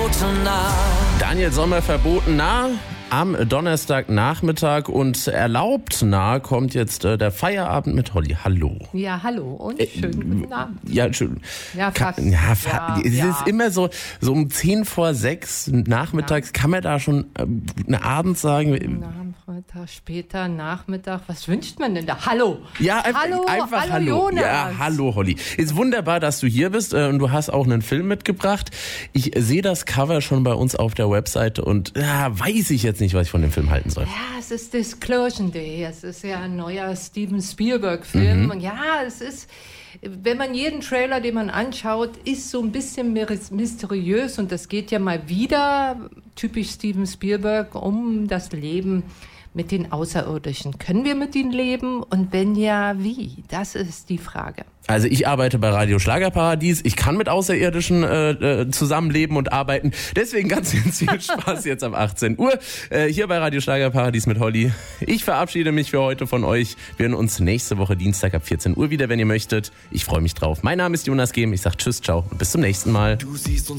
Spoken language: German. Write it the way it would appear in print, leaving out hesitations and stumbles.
verboten nah. Daniel Sommer, verboten nah. Am Donnerstagnachmittag und erlaubt nah kommt jetzt der Feierabend mit Holly. Hallo. Ja, hallo und schönen guten Abend. Ja, schön. Ja, fast. Es ist immer so um 5:10 nachmittags, kann man da schon abends sagen? Nachmittag, später, Nachmittag, was wünscht man denn da? Hallo. Ja, einfach hallo. Jonas. Ja, hallo Holly. Ist wunderbar, dass du hier bist und du hast auch einen Film mitgebracht. Ich sehe das Cover schon bei uns auf der Webseite und weiß ich jetzt nicht, was ich von dem Film halten soll. Ja, es ist Disclosure Day. Es ist ja ein neuer Steven Spielberg-Film. Und ja, es ist, wenn man jeden Trailer, den man anschaut, ist so ein bisschen mysteriös. Und das geht ja mal wieder, typisch Steven Spielberg, um das Leben mit den Außerirdischen. Können wir mit ihnen leben? Und wenn ja, wie? Das ist die Frage. Also ich arbeite bei Radio Schlagerparadies. Ich kann mit Außerirdischen zusammenleben und arbeiten. Deswegen ganz viel Spaß jetzt ab 18 Uhr hier bei Radio Schlagerparadies mit Holly. Ich verabschiede mich für heute von euch. Wir hören uns nächste Woche Dienstag ab 14 Uhr wieder, wenn ihr möchtet. Ich freue mich drauf. Mein Name ist Jonas Gehm. Ich sage Tschüss, ciao und bis zum nächsten Mal.